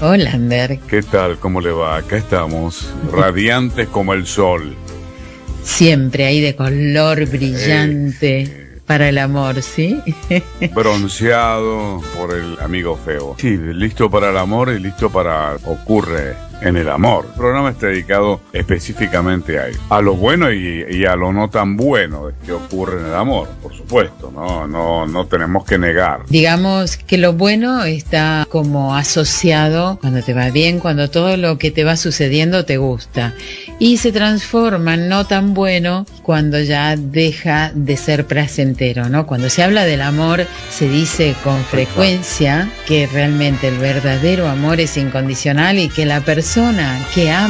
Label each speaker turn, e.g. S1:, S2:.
S1: Hola, Ander.
S2: ¿Qué tal? ¿Cómo le va? Acá estamos, radiantes como el sol.
S1: Siempre ahí de color brillante para el amor, ¿sí?
S2: Bronceado por el amigo feo. Sí, listo para el amor y listo para ocurre en el amor. El programa está dedicado específicamente a lo bueno y a lo no tan bueno que ocurre en el amor, por supuesto, no tenemos que negar.
S1: Digamos que lo bueno está como asociado cuando te va bien, cuando todo lo que te va sucediendo te gusta, y se transforma en no tan bueno cuando ya deja de ser placentero, ¿no? Cuando se habla del amor se dice con frecuencia que realmente el verdadero amor es incondicional y que la persona que ama